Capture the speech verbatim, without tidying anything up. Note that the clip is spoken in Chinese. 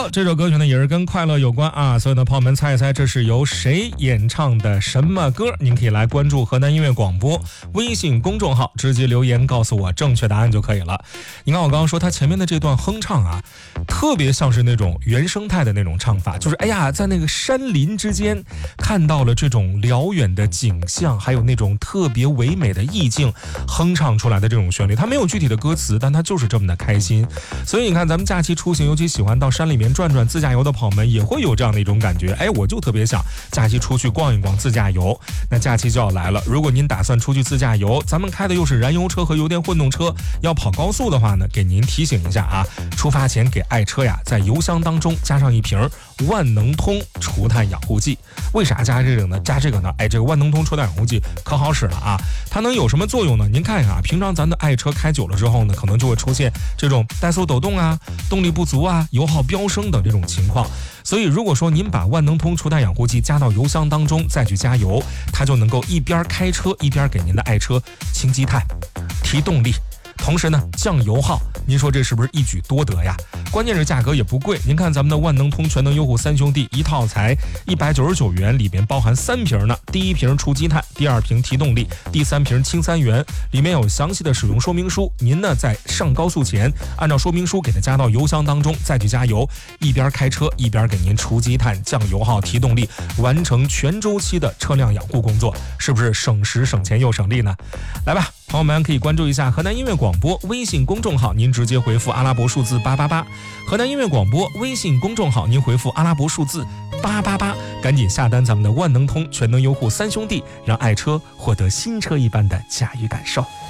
好，这首歌曲呢也是跟快乐有关啊，所以呢，朋友们猜一猜这是由谁演唱的什么歌？您可以来关注河南音乐广播微信公众号，直接留言告诉我正确答案就可以了。你看我刚刚说他前面的这段哼唱啊，特别像是那种原生态的那种唱法，就是哎呀，在那个山林之间看到了这种辽远的景象，还有那种特别唯美的意境，哼唱出来的这种旋律，它没有具体的歌词，但它就是这么的开心。所以你看咱们假期出行，尤其喜欢到山里面转转自驾游的朋友们也会有这样的一种感觉，哎，我就特别想假期出去逛一逛自驾游。那假期就要来了，如果您打算出去自驾游，咱们开的又是燃油车和油电混动车，要跑高速的话呢，给您提醒一下啊，出发前给爱车呀在油箱当中加上一瓶万能通除碳养护剂。为啥加这个呢？加这个呢？哎，这个万能通除碳养护剂可好使了啊！它能有什么作用呢？您看一下啊，平常咱的爱车开久了之后呢，可能就会出现这种怠速抖动啊、动力不足啊、油耗飙升等这种情况。所以如果说您把万能通除碳养护剂加到油箱当中再去加油，它就能够一边开车一边给您的爱车清积碳、提动力，同时呢降油耗。您说这是不是一举多得呀？关键是价格也不贵，您看咱们的万能通全能优护三兄弟一套才一百九十九元，里面包含三瓶呢，第一瓶除积碳，第二瓶提动力，第三瓶氢三元，里面有详细的使用说明书。您呢在上高速前按照说明书给它加到油箱当中再去加油，一边开车一边给您除积碳、降油耗、提动力，完成全周期的车辆养护工作，是不是省时省钱又省力呢？来吧，朋友们可以关注一下河南音乐广播微信公众号，您直接回复阿拉伯数字八八八。河南音乐广播微信公众号，您回复阿拉伯数字八八八，赶紧下单咱们的万能通全能优护三兄弟，让爱车获得新车一般的驾驭感受。